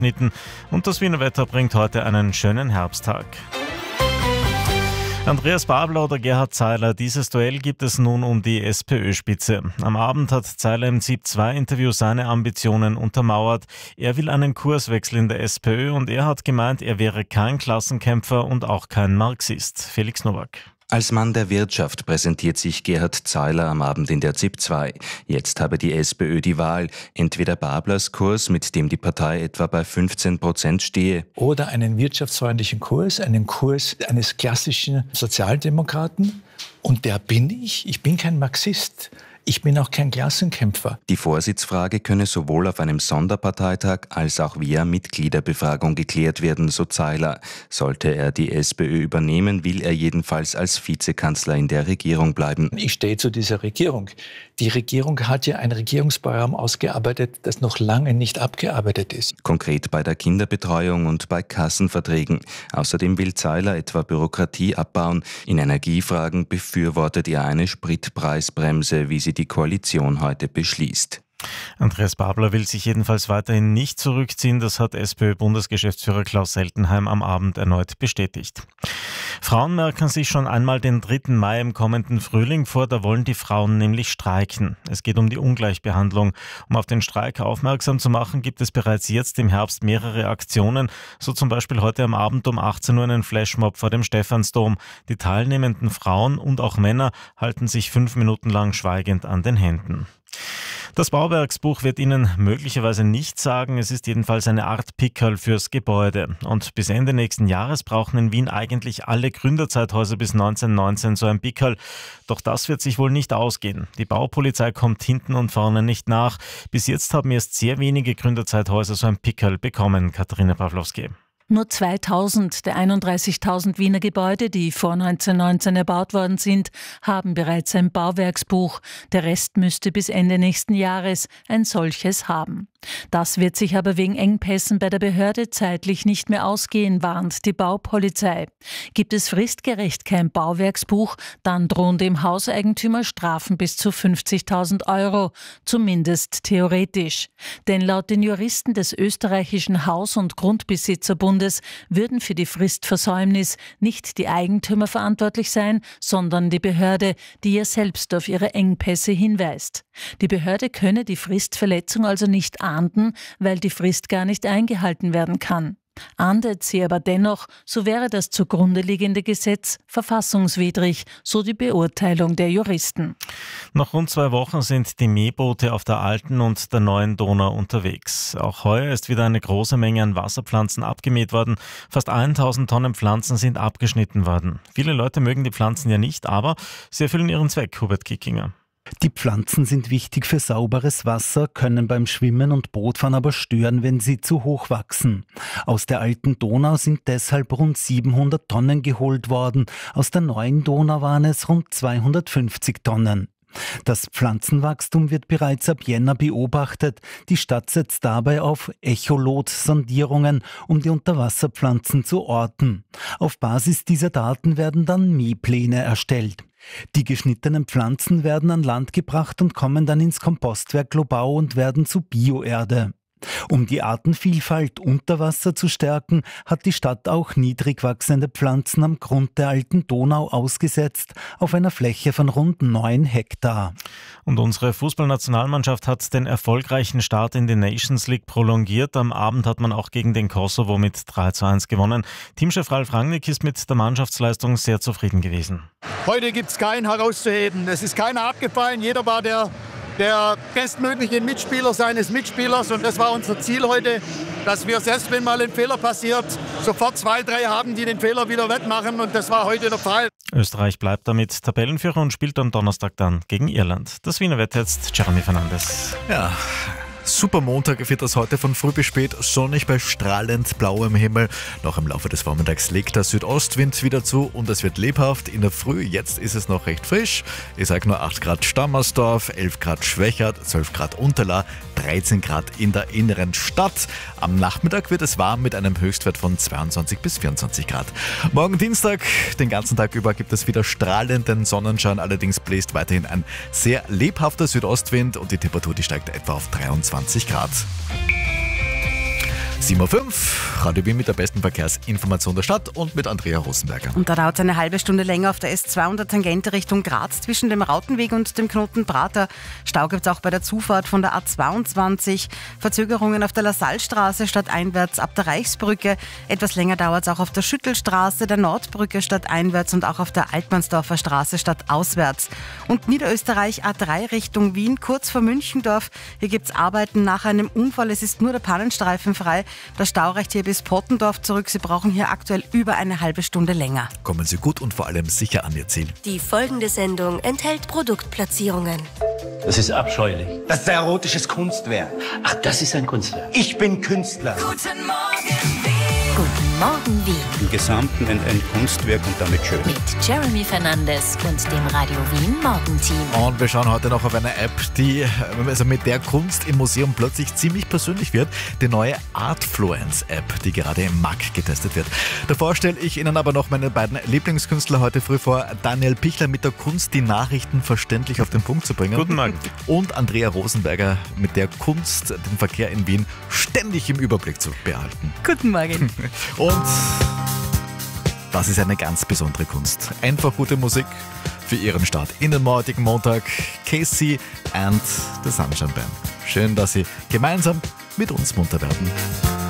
abgeschnitten und das Wiener Wetter bringt heute einen schönen Herbsttag. Andreas Babler oder Gerhard Zeiler, dieses Duell gibt es nun um die SPÖ-Spitze. Am Abend hat Zeiler im ZIP-2-Interview seine Ambitionen untermauert. Er will einen Kurswechsel in der SPÖ und er hat gemeint, er wäre kein Klassenkämpfer und auch kein Marxist. Felix Nowak. Als Mann der Wirtschaft präsentiert sich Gerhard Zeiler am Abend in der ZIP 2. Jetzt habe die SPÖ die Wahl, entweder Bablers Kurs, mit dem die Partei etwa bei 15% stehe, oder einen wirtschaftsfreundlichen Kurs, einen Kurs eines klassischen Sozialdemokraten. Und der bin ich. Ich bin kein Marxist. Ich bin auch kein Klassenkämpfer. Die Vorsitzfrage könne sowohl auf einem Sonderparteitag als auch via Mitgliederbefragung geklärt werden, so Zeiler. Sollte er die SPÖ übernehmen, will er jedenfalls als Vizekanzler in der Regierung bleiben. Ich stehe zu dieser Regierung. Die Regierung hat ja ein Regierungsprogramm ausgearbeitet, das noch lange nicht abgearbeitet ist. Konkret bei der Kinderbetreuung und bei Kassenverträgen. Außerdem will Zeiler etwa Bürokratie abbauen. In Energiefragen befürwortet er eine Spritpreisbremse, wie sie die Koalition heute beschließt. Andreas Babler will sich jedenfalls weiterhin nicht zurückziehen. Das hat SPÖ-Bundesgeschäftsführer Klaus Seltenheim am Abend erneut bestätigt. Frauen merken sich schon einmal den 3. Mai im kommenden Frühling vor. Da wollen die Frauen nämlich streiken. Es geht um die Ungleichbehandlung. Um auf den Streik aufmerksam zu machen, gibt es bereits jetzt im Herbst mehrere Aktionen. So zum Beispiel heute am Abend um 18 Uhr einen Flashmob vor dem Stephansdom. Die teilnehmenden Frauen und auch Männer halten sich 5 Minuten lang schweigend an den Händen. Das Bauwerksbuch wird Ihnen möglicherweise nichts sagen. Es ist jedenfalls eine Art Pickerl fürs Gebäude. Und bis Ende nächsten Jahres brauchen in Wien eigentlich alle Gründerzeithäuser bis 1919 so ein Pickerl. Doch das wird sich wohl nicht ausgehen. Die Baupolizei kommt hinten und vorne nicht nach. Bis jetzt haben erst sehr wenige Gründerzeithäuser so ein Pickerl bekommen. Katharina Pawlowski. Nur 2000 der 31.000 Wiener Gebäude, die vor 1919 erbaut worden sind, haben bereits ein Bauwerksbuch. Der Rest müsste bis Ende nächsten Jahres ein solches haben. Das wird sich aber wegen Engpässen bei der Behörde zeitlich nicht mehr ausgehen, warnt die Baupolizei. Gibt es fristgerecht kein Bauwerksbuch, dann drohen dem Hauseigentümer Strafen bis zu 50.000 €, zumindest theoretisch. Denn laut den Juristen des österreichischen Haus- und Grundbesitzerbundes würden für die Fristversäumnis nicht die Eigentümer verantwortlich sein, sondern die Behörde, die ja selbst auf ihre Engpässe hinweist. Die Behörde könne die Fristverletzung also nicht ahnden, weil die Frist gar nicht eingehalten werden kann. Ahndet sie aber dennoch, so wäre das zugrunde liegende Gesetz verfassungswidrig, so die Beurteilung der Juristen. Noch rund 2 Wochen sind die Mähboote auf der alten und der neuen Donau unterwegs. Auch heuer ist wieder eine große Menge an Wasserpflanzen abgemäht worden. Fast 1000 Tonnen Pflanzen sind abgeschnitten worden. Viele Leute mögen die Pflanzen ja nicht, aber sie erfüllen ihren Zweck, Hubert Kickinger. Die Pflanzen sind wichtig für sauberes Wasser, können beim Schwimmen und Bootfahren aber stören, wenn sie zu hoch wachsen. Aus der alten Donau sind deshalb rund 700 Tonnen geholt worden. Aus der neuen Donau waren es rund 250 Tonnen. Das Pflanzenwachstum wird bereits ab Jänner beobachtet. Die Stadt setzt dabei auf Echolot-Sondierungen, um die Unterwasserpflanzen zu orten. Auf Basis dieser Daten werden dann Mähpläne erstellt. Die geschnittenen Pflanzen werden an Land gebracht und kommen dann ins Kompostwerk Lobau und werden zu Bioerde. Um die Artenvielfalt unter Wasser zu stärken, hat die Stadt auch niedrig wachsende Pflanzen am Grund der alten Donau ausgesetzt, auf einer Fläche von rund 9 Hektar. Und unsere Fußballnationalmannschaft hat den erfolgreichen Start in die Nations League prolongiert. Am Abend hat man auch gegen den Kosovo mit 3:1 gewonnen. Teamchef Ralf Rangnick ist mit der Mannschaftsleistung sehr zufrieden gewesen. Heute gibt es keinen herauszuheben. Es ist keiner abgefallen. Jeder war der bestmögliche Mitspieler seines Mitspielers. Und das war unser Ziel heute, dass wir, selbst wenn mal ein Fehler passiert, sofort 2, 3 haben, die den Fehler wieder wettmachen. Und das war heute der Fall. Österreich bleibt damit Tabellenführer und spielt am Donnerstag dann gegen Irland. Das Wiener Wetter jetzt Jeremy Fernandes. Ja, super Montag wird das heute von früh bis spät, sonnig bei strahlend blauem Himmel. Noch im Laufe des Vormittags legt der Südostwind wieder zu und es wird lebhaft. In der Früh, jetzt ist es noch recht frisch. Ich sage nur 8 Grad Stammersdorf, 11 Grad Schwächert, 12 Grad Unterla, 13 Grad in der inneren Stadt. Am Nachmittag wird es warm mit einem Höchstwert von 22 bis 24 Grad. Morgen Dienstag, den ganzen Tag über gibt es wieder strahlenden Sonnenschein. Allerdings bläst weiterhin ein sehr lebhafter Südostwind und die Temperatur, die steigt etwa auf 23 Grad. 7.05 Uhr, Radio Wien mit der besten Verkehrsinformation der Stadt und mit Andrea Rosenberger. Und da dauert es eine halbe Stunde länger auf der S200 Tangente Richtung Graz zwischen dem Rautenweg und dem Knoten Prater. Stau gibt es auch bei der Zufahrt von der A22. Verzögerungen auf der Lasallstraße stadteinwärts ab der Reichsbrücke. Etwas länger dauert es auch auf der Schüttelstraße, der Nordbrücke stadteinwärts und auch auf der Altmannsdorfer Straße stadtauswärts. Und Niederösterreich A3 Richtung Wien, kurz vor Münchendorf. Hier gibt es Arbeiten nach einem Unfall. Es ist nur der Pannenstreifen frei. Der Stau reicht hier bis Pottendorf zurück. Sie brauchen hier aktuell über eine halbe Stunde länger. Kommen Sie gut und vor allem sicher an Ihr Ziel. Die folgende Sendung enthält Produktplatzierungen. Das ist abscheulich. Das ist ein erotisches Kunstwerk. Ach, das ist ein Kunstwerk. Ich bin Künstler. Guten Morgen, Wien. Guten Morgen, Wien. Im Gesamten ein Kunstwerk und damit schön. Mit Jeremy Fernandes und dem Radio Wien Morgenteam. Und wir schauen heute noch auf eine App, die mit der Kunst im Museum plötzlich ziemlich persönlich wird. Die neue Artfluence-App, die gerade im MAG getestet wird. Davor stelle ich Ihnen aber noch meine beiden Lieblingskünstler heute früh vor. Daniel Pichler mit der Kunst, die Nachrichten verständlich auf den Punkt zu bringen. Guten Morgen. Und Andrea Rosenberger mit der Kunst, den Verkehr in Wien ständig im Überblick zu behalten. Guten Morgen. Und das ist eine ganz besondere Kunst. Einfach gute Musik für Ihren Start in den heutigen Montag. Casey and the Sunshine Band. Schön, dass Sie gemeinsam mit uns munter werden.